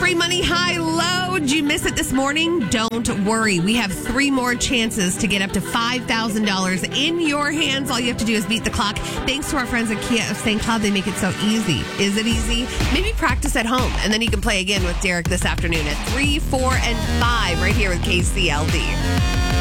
Free money high low. Did you miss it this morning? Don't worry. We have 3 more chances to get up to $5,000 in your hands. All you have to do is beat the clock. Thanks to our friends at Kia of St. Cloud. They make it so easy. Is it easy? Maybe practice at home, and then you can play again with Derek this afternoon at 3, 4, and 5 right here with KCLD.